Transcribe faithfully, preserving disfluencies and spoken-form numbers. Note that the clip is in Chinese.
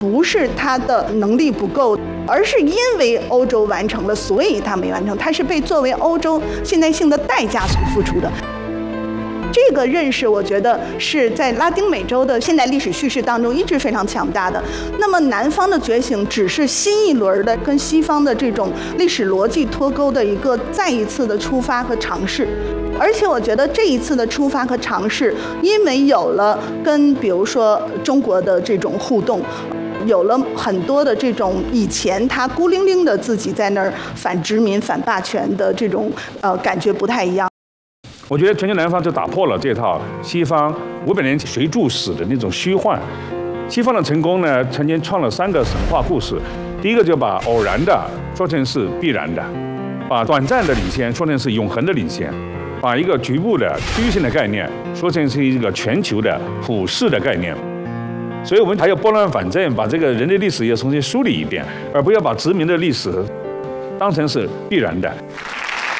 不是他的能力不够，而是因为欧洲完成了，所以他没完成，他是被作为欧洲现代性的代价所付出的。这个认识，我觉得是在拉丁美洲的现代历史叙事当中一直非常强大的。那么南方的觉醒只是新一轮的跟西方的这种历史逻辑脱钩的一个再一次的出发和尝试。而且我觉得这一次的出发和尝试，因为有了跟比如说中国的这种互动，有了很多的这种以前他孤零零的自己在那儿反殖民、反霸权的这种呃感觉不太一样。 我觉得全球南方就打破了这套西方五百年随著史的那种虚幻。西方的成功呢，曾经创了三个神话故事。第一个就把偶然的说成是必然的，把短暂的领先说成是永恒的领先，把一个局部的区域性的概念说成是一个全球的普世的概念。所以我们还要拨乱反正，把这个人类历史要重新梳理一遍，而不要把殖民的历史当成是必然的。